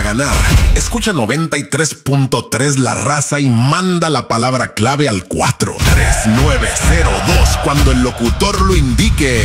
ganar. Escucha 93.3 La Raza y manda la palabra clave al 43902 cuando el locutor lo indique.